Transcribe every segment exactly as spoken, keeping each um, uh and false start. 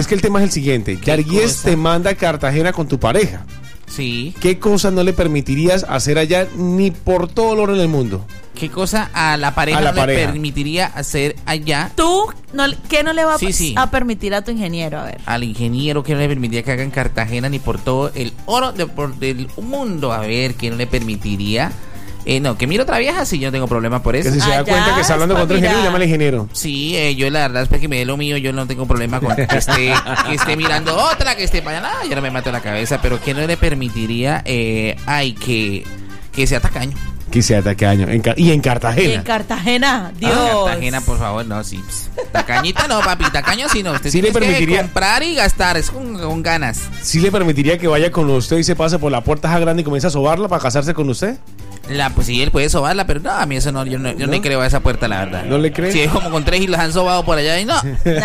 es que el tema es el siguiente. Yarguies te manda a Cartagena con tu pareja. Sí. ¿Qué cosa no le permitirías hacer allá ni por todo el oro en el mundo? ¿Qué cosa a la pareja A la no pareja. le permitiría hacer allá? ¿Tú no, qué no le va a, Sí, sí. a permitir a tu ingeniero? A ver. Al ingeniero que no le permitiría que haga en Cartagena ni por todo el oro de, por, del mundo. A ver, ¿qué no le permitiría? Eh, no, que mire otra vieja, sí, yo no tengo problema por eso. Que si se da Allá cuenta que está hablando es con otro pa' ingeniero, mirar. llama al ingeniero. Sí, eh, yo la verdad es que me dé lo mío, yo no tengo problema con que esté, que esté mirando otra, que esté para allá, no, yo no me mato la cabeza, pero que no le permitiría, eh, ay, que, que sea tacaño. Que sea tacaño. En Ca- y en Cartagena. En Cartagena, Dios. Ah, Cartagena, por favor, no, sí. Tacañita no, papi, tacaño sí no. Usted Sí tiene le permitiría- que comprar y gastar, es con, con ganas. ¿Sí le permitiría que vaya con usted y se pase por la puerta grande y comience a sobarla para casarse con usted? La, pues sí, él puede sobarla, pero no, a mí eso no, yo no, yo no ¿No? le creo a esa puerta, la verdad. ¿No le cree? Sí, es como con tres y las han sobado por allá y no,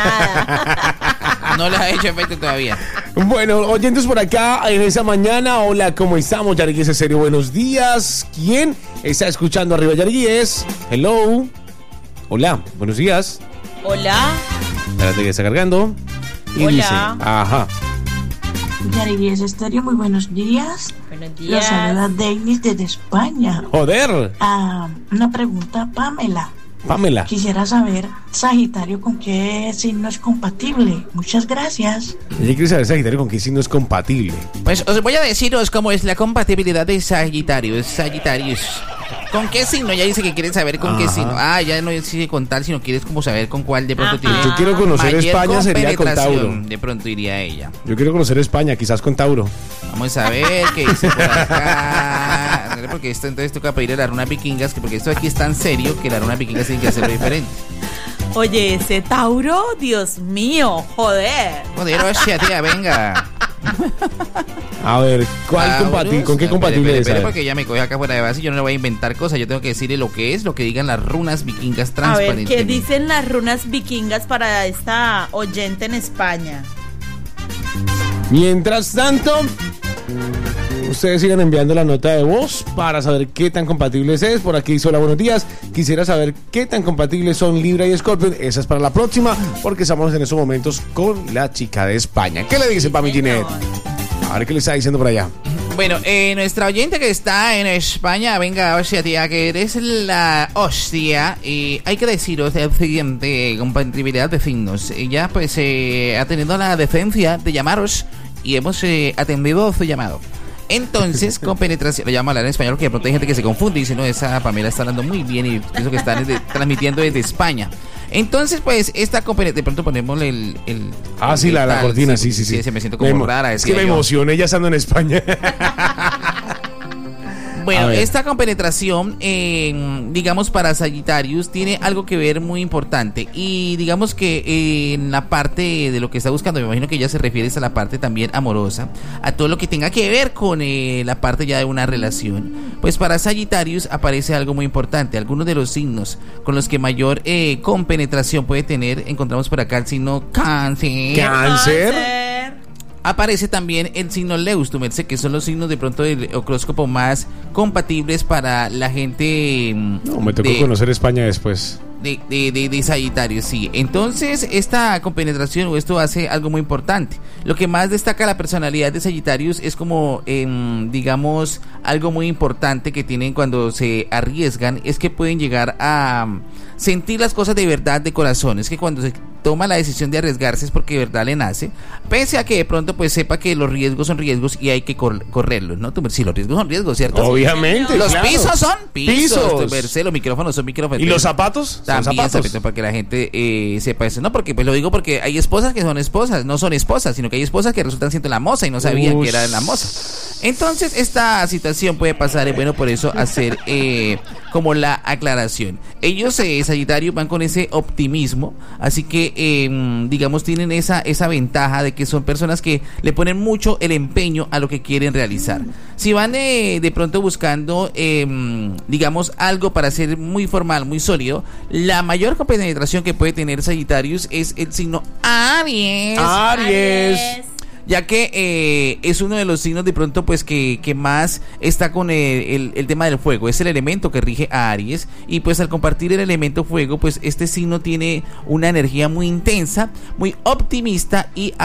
Nada. no les ha hecho efecto todavía. Bueno, oyentes por acá en esa mañana. Hola, ¿cómo estamos? Yarguies en serio, buenos días. ¿Quién está escuchando arriba, Yarguies? Hello. Hola, buenos días. Hola. Espérate que está cargando. Y Hola. dice, ajá. Yarguies Estéreo, muy buenos días. Buenos Los días. saluda Denis desde España. Joder, Ah, una pregunta, Pamela. Pamela. Quisiera saber, Sagitario, ¿con qué signo es compatible? Muchas gracias. Ella quiere saber, Sagitario, con qué signo es compatible. Pues os voy a deciros cómo es la compatibilidad de Sagitario, Sagitarius. ¿Con qué signo? Ya dice que quieren saber con qué Ajá. signo. Ah, ya no dice con tal, sino quieres como saber con cuál de pronto Ajá. tiene. Yo quiero conocer mayor España, sería con compenetración, Tauro. de pronto iría ella. Yo quiero conocer España, quizás con Tauro. Vamos a ver qué dice por acá. Porque esto entonces toca pedir a las runas vikingas, que porque esto aquí es tan serio que las runas vikingas tienen que hacerlo diferente. Oye, ese Tauro, Dios mío, joder. Joder, hostia, tía, venga. A ver, ¿cuál Taurus. compatible? ¿Con qué Espere, compatible espere, es? espere, A ver. porque ya me coge acá fuera de base y yo no le voy a inventar cosas. Yo tengo que decirle lo que es, lo que digan las runas vikingas A ver, transparentemente. ¿qué dicen las runas vikingas para esta oyente en España? Mientras tanto, ustedes sigan enviando la nota de voz para saber qué tan compatibles es. Por aquí dice hola, buenos días. Quisiera saber qué tan compatibles son Libra y Scorpio. Esa es para la próxima, porque estamos en estos momentos con la chica de España. ¿Qué le dice Pami Ginette? A ver qué le está diciendo por allá. Bueno, eh, nuestra oyente que está en España, venga, hostia, tía, que eres la hostia. Y hay que deciros el siguiente, compatibilidad de signos. Ella, pues, eh, ha tenido la decencia de llamaros y hemos eh, atendido su llamado. Entonces, con penetración, lo llamo a hablar en español porque de pronto hay gente que se confunde y dice, no, esa Pamela está hablando muy bien y pienso que están desde- transmitiendo desde España. Entonces, pues, esta competencia, de pronto ponemos el... el Ah, sí, el la, la tal, cortina, sí, sí, sí. Se me siento Me como emo- rara. Es que decía me yo. emocioné ya estando en España. A Bueno, ver. esta compenetración, eh, digamos, para Sagitarius tiene algo que ver muy importante. Y digamos que eh, en la parte de lo que está buscando, me imagino que ella se refiere a la parte también amorosa, a todo lo que tenga que ver con eh, la parte ya de una relación. Pues para Sagitarius aparece algo muy importante. Algunos de los signos con los que mayor eh, compenetración puede tener, encontramos por acá el signo Cáncer. Cáncer. Aparece también el signo Leus, tu merced, que son los signos de pronto del horóscopo más compatibles para la gente. No, me tocó de, conocer España después. de, de, de, de Sagitario, sí. Entonces, esta compenetración o esto hace algo muy importante. Lo que más destaca la personalidad de Sagitarius es como, eh, digamos, algo muy importante que tienen cuando se arriesgan, es que pueden llegar a sentir las cosas de verdad de corazón. Es que cuando se toma la decisión de arriesgarse es porque de verdad le nace, pese a que de pronto pues sepa que los riesgos son riesgos y hay que cor- correrlos, ¿no? Tu merced, sí, los riesgos son riesgos, ¿cierto? Obviamente. Los claro. pisos son pisos, Pisos. tu merced, los micrófonos son micrófonos. ¿Y los zapatos? Son También, zapatos. zapatos, para que la gente eh, sepa eso. No, porque pues lo digo porque hay esposas que son esposas, no son esposas, sino que hay esposas que resultan siendo la moza y no sabían Ush. que era la moza. Entonces, esta situación puede pasar, y bueno, por eso hacer eh, como la aclaración. Ellos, eh, Sagitario, van con ese optimismo, así que, eh, digamos, tienen esa, esa ventaja de que son personas que le ponen mucho el empeño a lo que quieren realizar. Si van eh, de pronto buscando, eh, digamos, algo para ser muy formal, muy sólido, la mayor compenetración que puede tener Sagitarius es el signo Aries. Aries. Ya que eh, es uno de los signos de pronto pues que, que más está con el, el, el tema del fuego. Es el elemento que rige a Aries. Y pues al compartir el elemento fuego, pues este signo tiene una energía muy intensa, muy optimista y